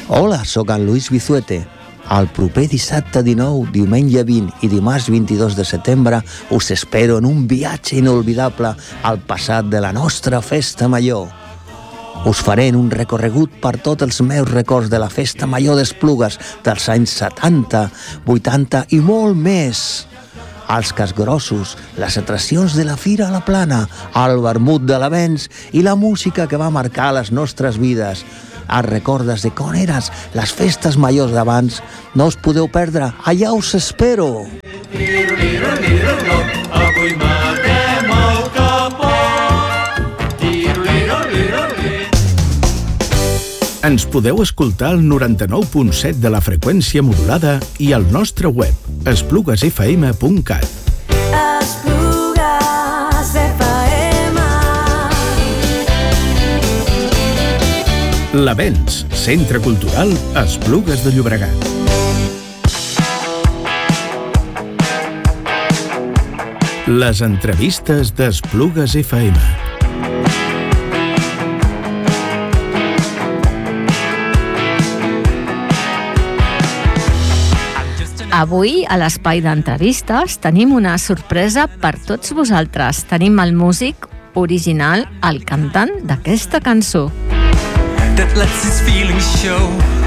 Hola, sóc en Luis Bizuete. El proper dissabte 19, diumenge 20 i dimarts 22 de setembre us espero en un viatge inolvidable al passat de la nostra Festa Major. Us faré un recorregut per tots els meus records de la Festa Major d'Esplugues dels anys 70, 80 i molt més. Els casgrossos, les atraccions de la Fira a la Plana, el vermut de l'Avenç i la música que va marcar les nostres vides. Els recordes de com eres les festes majors d'abans. No us podeu perdre, allà us espero. Avui matem el capó. Ens podeu escoltar al 99.7 de la freqüència modulada i al nostre web, espluguesfm.cat. Esplugues FM. L'Avenç, Centre Cultural Esplugues de Llobregat. Les entrevistes d'Esplugues FM. Avui, a l'espai d'entrevistes, tenim una sorpresa per tots vosaltres. Tenim el músic original, el cantant d'aquesta cançó. That lets his feelings show.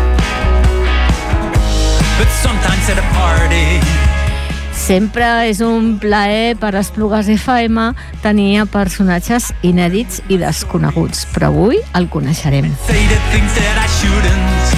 But sometimes at a party. Sempre és un plaer per Esplugues FM tenir a personatges inèdits i desconeguts, però avui el coneixerem. Say the things that I shouldn't.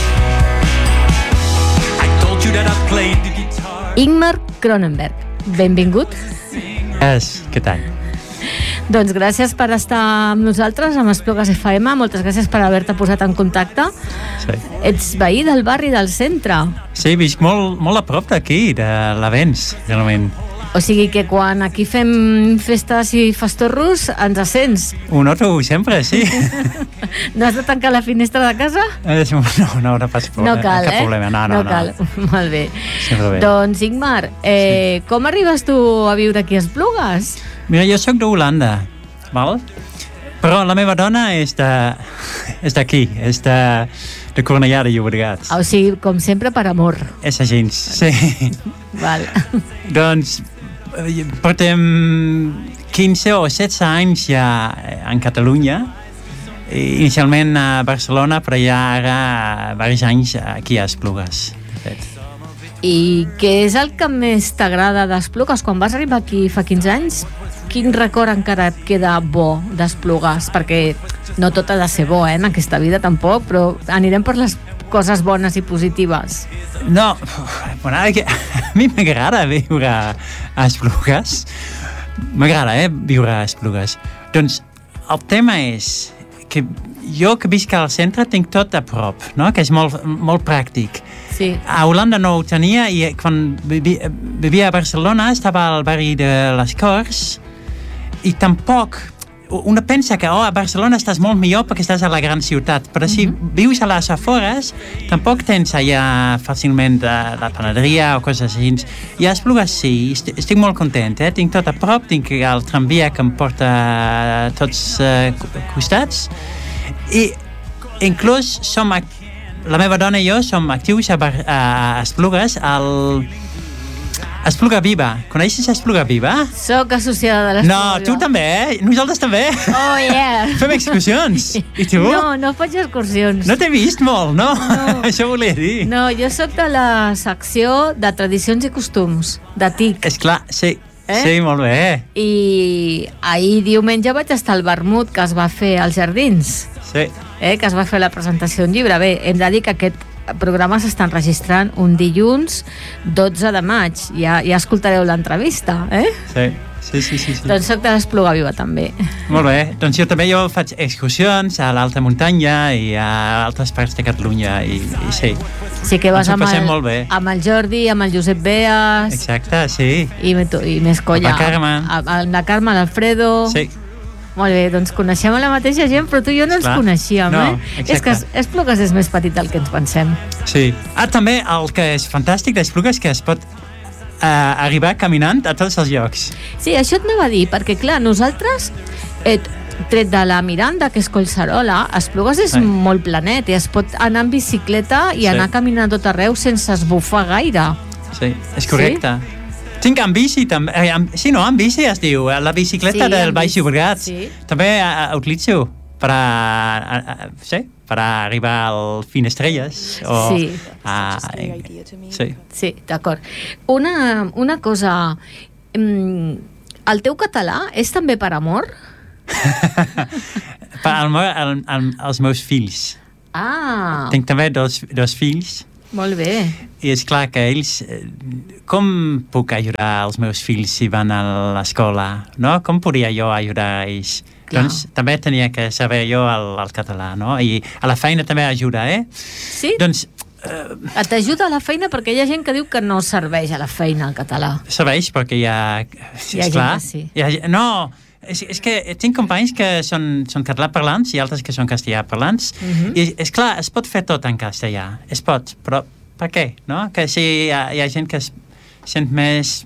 I told you that I played the guitar. Ingmar Kronenberg, benvingut. Què tal? Doncs gràcies per estar amb nosaltres, amb Esplugues FM. Moltes gràcies per haver-te posat en contacte. Sí. Ets veí del barri del centre. Sí, visc molt a prop d'aquí, de l'Avenç, realment. O sigui que quan aquí fem festes i festorros ens sents. Ho noto sempre, sí. No has de tancar la finestra de casa? No pas problema. No cal, cap problema. No cal. Molt bé. Sempre bé. Doncs, Ingmar, com arribes tu a viure aquí a Esplugues? Mira, jo sóc d'Holanda, val? Però la meva dona és d'aquí, és de Cornellà de Llobregat. O sigui, com sempre, per amor. És així, sí. Val. Doncs portem 15 o 16 anys ja en Catalunya, inicialment a Barcelona, però ja ara diversos anys aquí a Esplugues. I què és el que més t'agrada d'Esplugues? Quan vas arribar aquí fa 15 anys, quin record encara et queda bo d'Esplugues? Perquè no tot ha de ser bo, en aquesta vida tampoc, però anirem per les coses bones i positives. No, bueno, a mi m'agrada viure a Esplugues. M'agrada, viure a Esplugues. Doncs el tema és que jo que visc al centre tinc tot a prop, no? Que és molt pràctic. Sí. A Holanda no ho tenia i quan vivia a Barcelona estava al barri de les Corts i tampoc una pensa que a Barcelona estàs molt millor perquè estàs a la gran ciutat, però si vius a les afores tampoc tens allà fàcilment la panaderia o coses així. I a Esplugues sí, estic molt content, tinc tot a prop, tinc el tramvia que em porta a tots costats i inclús la meva dona i jo som actius a Esplugues a Espluga Viva. Coneixes Espluga Viva? Soc associada de l'Espluga Viva. No, tu també? Nosaltres també? Oh, yeah! Fem excursions. I tu? No faig excursions. No t'he vist molt, no? Això volia dir. No, jo sóc de la secció de tradicions i costums, de TIC. Esclar, sí. Sí, molt bé. I ahir diumenge vaig estar al vermut que es va fer als Jardins. Sí. Que es va fer la presentació d'un llibre. Bé, hem de dir que aquest programa s'està enregistrant un dilluns 12 de maig. Ja escoltareu l'entrevista, Sí. Doncs soc de l'Espluga Viva, també. Molt bé. Doncs jo també faig excursions a l'alta muntanya i a altres parts de Catalunya i sí. Sí que vas amb el Jordi, amb el Josep Beas. Exacte, sí. I més colla. Amb la Carme, l'Alfredo. Sí. Molt bé, doncs coneixem la mateixa gent, però tu i jo no ens coneixíem, exacte. És que Esplugues és més petit del que ens pensem. Sí. També el que és fantàstic d'Esplugues que es pot arribar caminant a tots els llocs. Sí, això et anava a dir, perquè clar, nosaltres tret de la Miranda, que és Collserola, Esplugues és molt planet i es pot anar en bicicleta i anar caminant tot arreu sense esbufar gaire. Sí, és correcte. Tinc amb bici també. Sí, no, amb bici es diu. La bicicleta del Baix Llobregat. Sí. També utilitzo per arribar al Finestrelles. Sí. Sí, d'acord. Una cosa... El teu català és també per amor? Per amor als meus fills. Ah. Tinc també dos fills. Molt bé. I és clar que ells... Com puc ajudar els meus fills si van a l'escola? No? Com podria jo ajudar ells? Clar. Doncs també tenia que saber jo el català, no? I a la feina també ajuda, Sí? Doncs... T'ajuda a la feina perquè hi ha gent que diu que no serveix a la feina el català. Serveix perquè hi ha... Hi ha gent que sí. No, és que tinc companys que són català parlants i altres que són castellà parlants. I és clar, es pot fer tot en castellà. Es pot, però per què? No? Que si hi ha gent que es sent més...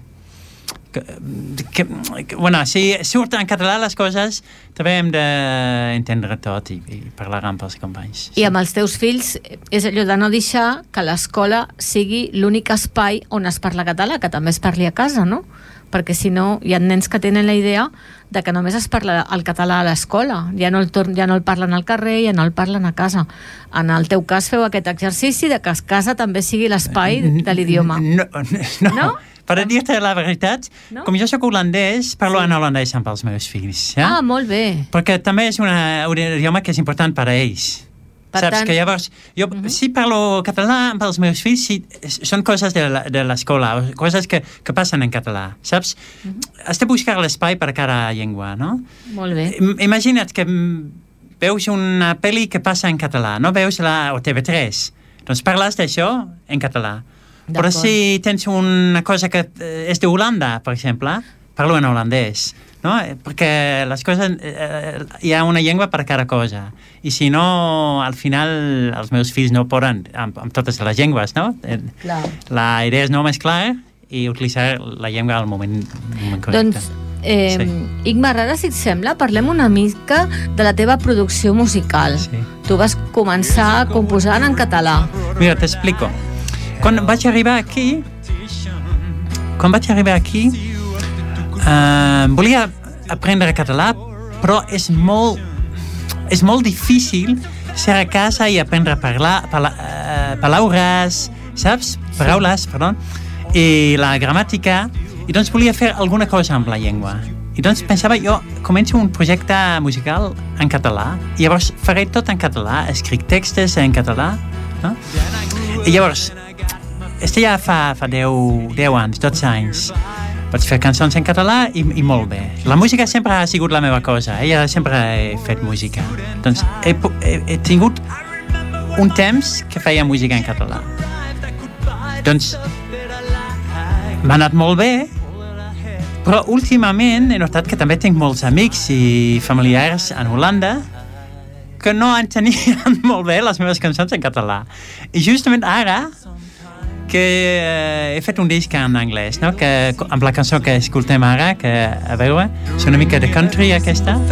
Bueno, si surt en català les coses, també hem d'entendre tot i parlar amb els companys. I amb els teus fills és allò de no deixar que l'escola sigui l'únic espai on es parla català, que també es parli a casa, no? Perquè si no, hi ha nens que tenen la idea de que només es parla el català a l'escola, ja no el parlen al carrer, ja no el parlen a casa. En el teu cas feu aquest exercici de que a casa també sigui l'espai de l'idioma. No? Per dir-te la veritat, com jo soc holandès, parlo en holandès amb els meus fills. Ah, molt bé. Perquè també és un idioma que és important per a ells. Saps que llavors, jo si parlo català amb els meus fills, són coses de l'escola, coses que passen en català, saps? Has de buscar l'espai per a cada llengua, no? Molt bé. Imagina't que veus una pel·li que passa en català, no veus la TV3, doncs parles d'això en català. Però si tens una cosa que és d'Holanda, per exemple, parlo en holandès, no? Perquè les coses... hi ha una llengua per cada cosa. I si no, al final, els meus fills no poden amb totes les llengües, no? Clar. La idea és no mesclar i utilitzar la llengua al moment correcte. Doncs, Igmar, ara, si et sembla, parlem una mica de la teva producció musical. Sí. Tu vas començar composant en català. Mira, t'explico. Quan vaig arribar aquí, volia aprendre català, però és molt difícil ser a casa i aprendre a parlar paraules, saps? Paraules, perdó, i la gramàtica, i doncs volia fer alguna cosa amb la llengua. I doncs pensava, jo començo un projecte musical en català, i llavors faré tot en català, escric textos en català, no? I llavors, ja fa 10 anys, 12 anys. Vaig fer cançons en català i molt bé. La música sempre ha sigut la meva cosa. Jo sempre he fet música. Doncs he tingut un temps que feia música en català. Doncs m'ha anat molt bé, però últimament he notat que també tinc molts amics i familiars en Holanda que no entenien molt bé les meves cançons en català. I justament ara que he fet un disc en anglès, no? Que amb la cançó que escoltem ara, que a veure, és una mica de country aquesta.